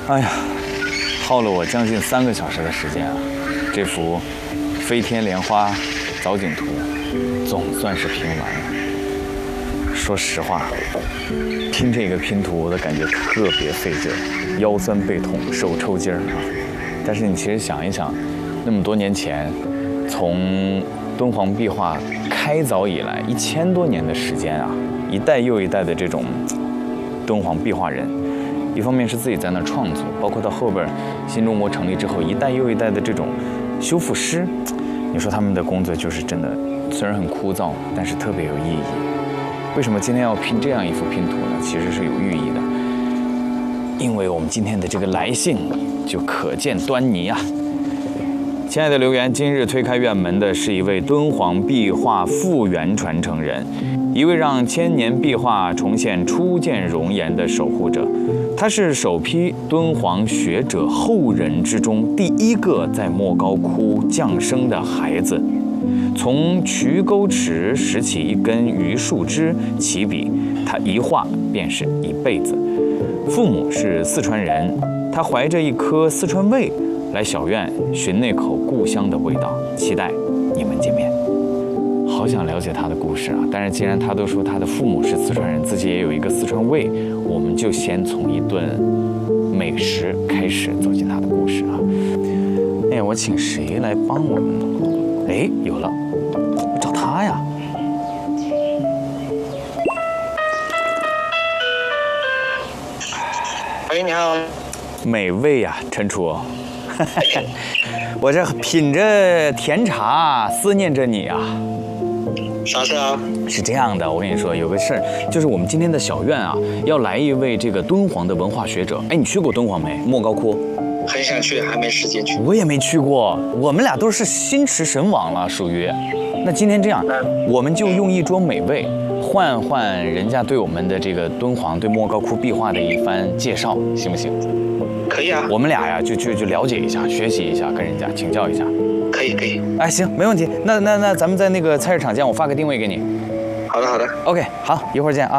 哎呀，耗了我将近3个小时的时间啊！这幅飞天莲花藻井图总算是拼完了。说实话，拼这个拼图我的感觉特别费劲，腰酸背痛，手抽筋儿啊！但是你其实想一想，那么多年前，从敦煌壁画开凿以来1000多年的时间啊，一代又一代的这种敦煌壁画人，一方面是自己在那创作，包括到后边新中国成立之后，一代又一代的这种修复师，你说他们的工作就是真的，虽然很枯燥，但是特别有意义。为什么今天要拼这样一幅拼图呢？其实是有寓意的，因为我们今天的这个来信就可见端倪啊。亲爱的留言，今日推开院门的是一位敦煌壁画复原传承人，一位让千年壁画重现初见容颜的守护者。他是首批敦煌学者后人之中第一个在莫高窟降生的孩子。从渠沟池拾起一根榆树枝起笔，他一画便是一辈子。父母是四川人，他怀着一颗四川味来小院寻那口故乡的味道，期待你们见面。好想了解他的故事啊！但是既然他都说他的父母是四川人，自己也有一个四川味，我们就先从一顿美食开始走进他的故事啊！哎，我请谁来帮我们呢？哎，有了，我找他呀！ 喂，你好。 美味呀，陈楚。我这品着甜茶，思念着你啊。 啥事啊？ 是这样的，我跟你说，有个事儿，就是我们今天的小院啊，要来一位这个敦煌的文化学者。哎，你去过敦煌没？莫高窟？ 很想去，还没时间去。 我也没去过，我们俩都是心驰神往了，属于。那今天这样，我们就用一桌美味，换换人家对我们的这个敦煌、对莫高窟壁画的一番介绍，行不行？ 可以啊。 我们俩呀，就了解一下，学习一下，跟人家请教一下。 可以。 哎，行，没问题。那咱们在那个菜市场见，我发个定位给你。 好的。 OK， 好，一会儿见啊。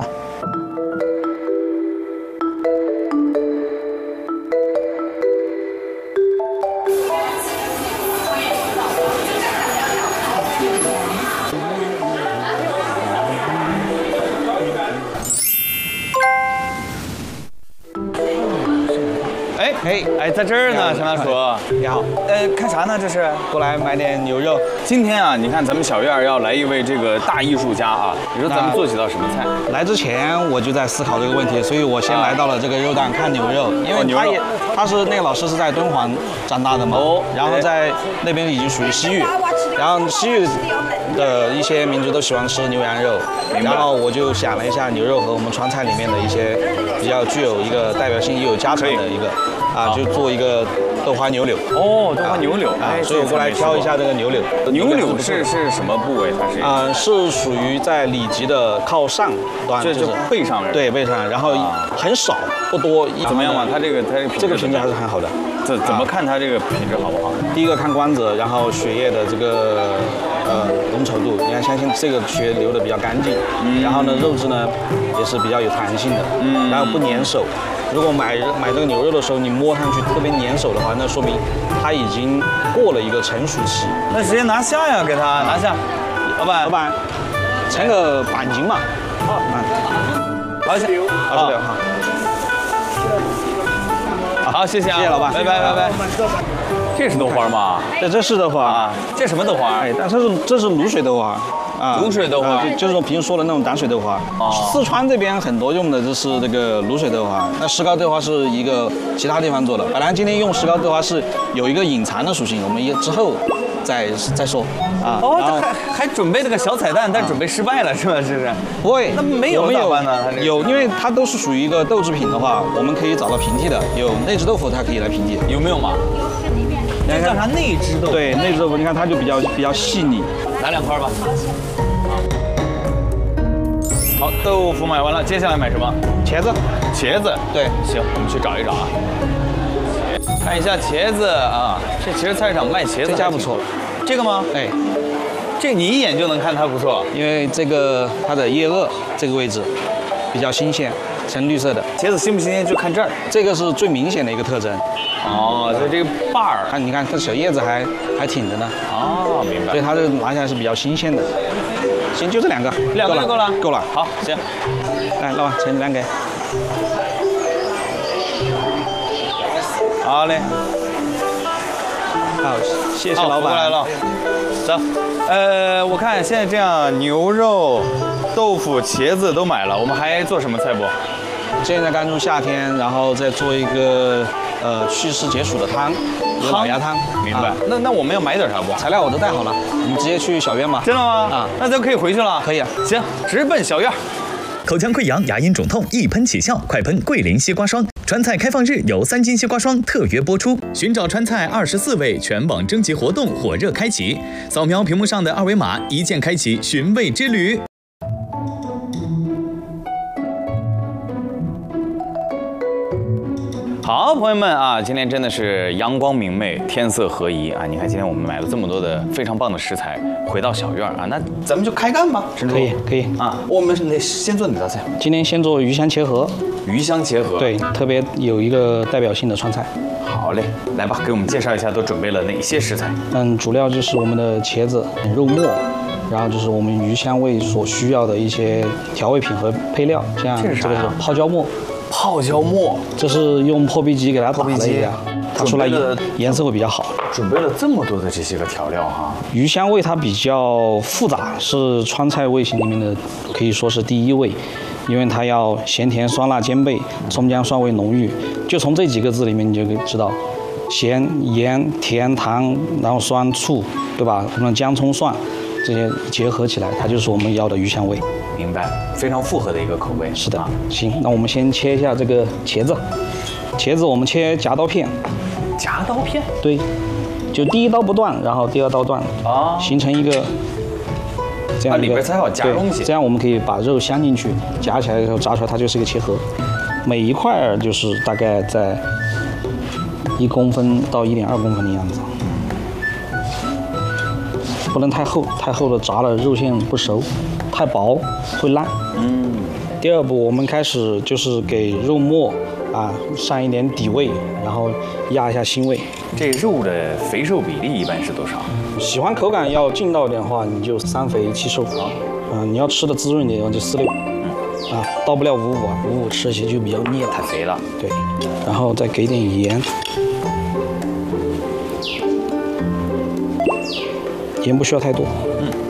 哎，在这儿呢，陈大叔。 你好， 看啥呢？这是过来买点牛肉。 今天啊，你看咱们小院要来一位这个大艺术家啊，你说咱们做几道什么菜？ 来之前我就在思考这个问题，所以我先来到了这个肉档看牛肉，因为他是那个老师是在敦煌长大的嘛，然后在那边已经属于西域，然后西域的一些民族都喜欢吃牛羊肉，然后我就想了一下牛肉和我们川菜里面的一些比较具有一个代表性又有家常的一个。就做一个豆花牛柳。 哦，豆花牛柳。 哎，所以我过来挑一下这个牛柳。 牛柳是什么部位？它是？ 是属于在里脊的靠上端， 就是背上面。 对，背上，然后很少，不多。 怎么样嘛？它这个品质还是很好的。 怎么看它这个品质好不好？ 第一个看光泽，然后血液的这个浓稠度，你看相信这个血流的比较干净，然后呢肉质呢也是比较有弹性的，然后不粘手。如果买这个牛肉的时候，你摸上去特别粘手的话，那说明它已经过了一个成熟期。 那直接拿下呀，给他拿下。老板， 盛个半斤嘛。 好，谢谢。好，谢谢啊， 谢谢老板， 拜拜。这是豆花吗？ 这是豆花。 这什么豆花？ 哎，但是这是卤水豆花。 卤水豆花， 就是我平时说的那种淡水豆花。四川这边很多用的就是这个卤水豆花，那石膏豆花是一个其他地方做的。本来今天用石膏豆花是有一个隐藏的属性，我们之后再说啊。 哦，还准备了个小彩蛋，但准备失败了是吧？是不是？ 不会， 那没有咋办呢？ 有，因为它都是属于一个豆制品的话，我们可以找到平替的。有内酯豆腐，它可以来平替。 有没有嘛？这叫啥内酯豆腐？ 对，内酯豆腐，你看它就比较细腻。 拿2块吧。好，豆腐买完了，接下来买什么？ 茄子。 对，行，我们去找一找啊。看一下茄子啊，这其实菜市场卖茄子这家不错。 这个吗？ 哎， 这你一眼就能看它不错， 因为这个它的叶萼这个位置比较新鲜。 呈绿色的。 茄子新不新鲜就看这儿。 这个是最明显的一个特征。 哦，就这个把儿， 看，你看它小叶子还挺着呢。 哦，明白。 所以它这个拿起来是比较新鲜的。行，就这2个， 两个就够了， 够了。 好，行。 来，老板，盛2给。 好嘞。 好，谢谢老板。 来了，走。我看现在这样，牛肉、豆腐、茄子都买了，我们还做什么菜不？ 现在刚入夏天，然后再做一个祛湿解暑的汤，一个老鸭汤。 明白。那我们要买点啥不？ 材料我都带好了，你直接去小院吧。 真的吗？ 啊， 那咱可以回去了。 可以。 行，直奔小院。 口腔溃疡、牙龈肿痛一喷起效，快喷桂林西瓜霜。川菜开放日有3斤西瓜霜特约播出，寻找川菜24位全网征集活动火热开启，扫描屏幕上的2维码，一键开启寻味之旅。 好，朋友们啊，今天真的是阳光明媚，天色合宜啊！你看，今天我们买了这么多的非常棒的食材，回到小院啊，那咱们就开干吧。 可以啊，我们得先做哪道菜？ 今天先做鱼香茄盒。 鱼香茄盒， 对，特别有一个代表性的川菜。 好嘞，来吧，给我们介绍一下都准备了哪些食材？ 主料就是我们的茄子、肉末，然后就是我们鱼香味所需要的一些调味品和配料，像这个是泡椒末。 泡椒末， 这是用破壁机给它打了一下，它出来颜色会比较好。 准备了这么多的这些个调料哈， 鱼香味它比较复杂，是川菜味型里面的可以说是第1位，因为它要咸甜酸辣兼备，葱姜蒜味浓郁。就从这几个字里面你就可以知道，咸、盐、甜、糖，然后酸、醋，对吧？我们姜、葱、蒜这些结合起来，它就是我们要的鱼香味。 明白，非常复合的一个口味。 是的，行，那我们先切一下这个茄子。茄子我们切夹刀片。 夹刀片？对， 就第1刀不断，然后第2刀断，形成一个这样一个。里边才好夹东西。 这样我们可以把肉镶进去，夹起来以后炸出来，它就是一个切盒。每一块就是大概在1公分到1.2公分的样子。不能太厚，太厚了炸了肉馅不熟，太薄会烂。第2步我们开始就是给肉末上一点底味，然后压一下腥味。 这肉的肥瘦比例一般是多少？ 喜欢口感要劲道一点的话，你就3肥7瘦。你要吃的滋润一点就4、6。到不了5、5吃起来就比较腻了， 太肥了。 对，然后再给点盐。盐不需要太多。